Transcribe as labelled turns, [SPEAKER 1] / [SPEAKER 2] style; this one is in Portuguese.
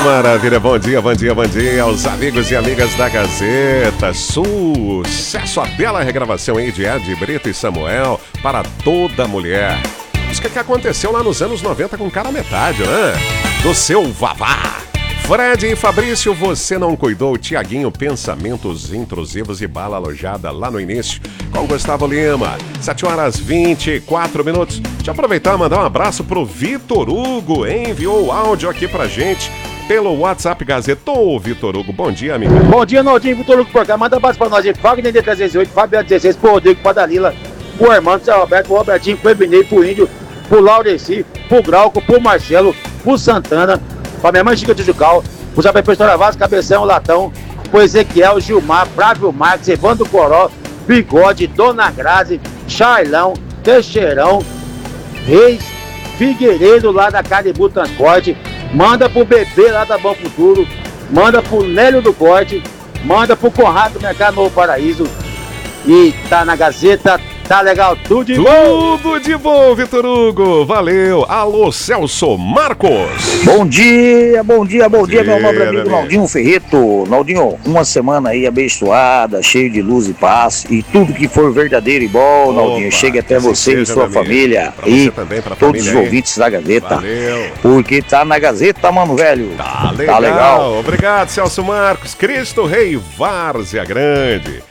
[SPEAKER 1] maravilha, bom dia, bom dia, bom dia aos amigos e amigas da Gazeta. Sucesso, a bela regravação aí de Ed Brito e Samuel para toda mulher. Isso que aconteceu lá nos anos 90 com cara metade, né? Do seu Vavá. Fred e Fabrício, você não cuidou. Tiaguinho, pensamentos intrusivos e bala alojada lá no início. Com Gustavo Lima, 7h24. Deixa eu aproveitar e mandar um abraço pro Vitor Hugo. Enviou o áudio aqui pra gente pelo WhatsApp Gazeta. Ô, Vitor Hugo, bom dia, amigo.
[SPEAKER 2] Bom dia, Naldinho, Vitor Hugo por cá. Manda um abraço pra nós aí. Wagner de 308, Fabiano 16, pro Rodrigo, pra Dalila, pro Armando, pro Roberto, pro Robertinho, pro Ebinei, pro Índio, pro Laureci, pro Grauco, pro Marcelo, pro Santana, pra minha mãe Chica de Jucal, pro Zé Pepe Vaz, Cabeção, Latão, pro Ezequiel, Gilmar, Flávio Marques, Evandro Coró, Bigode, Dona Grazi, Charlão, Teixeirão, Reis, Figueiredo lá da Caribu Transporte, manda pro Bebê lá da Bom Futuro, manda pro Nélio do Corte, manda pro Conrado do Mercado Novo Paraíso e tá na Gazeta. Tá legal, tudo de bom?
[SPEAKER 1] Tudo de bom, Vitor Hugo. Valeu. Alô, Celso Marcos.
[SPEAKER 3] Bom dia, meu nobre amigo Naldinho Ferreto. Naldinho, uma semana aí abençoada, cheio de luz e paz. E tudo que for verdadeiro e bom, Naldinho, chegue até você e sua família. E todos os ouvintes da Gazeta.
[SPEAKER 1] Valeu.
[SPEAKER 3] Porque tá na Gazeta, mano, velho.
[SPEAKER 1] Tá legal. Obrigado, Celso Marcos. Cristo Rei, Várzea Grande.